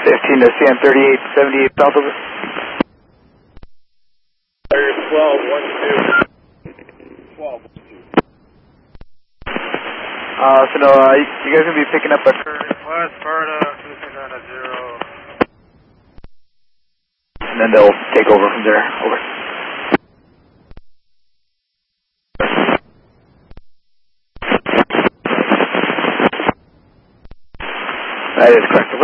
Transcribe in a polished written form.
15 to CM 3878 south of it. 12, 1, 2. 12, 1, 2. So no, you guys gonna be picking up a West Sparta, 269 0. and then they'll take over from there. Over. That is correct.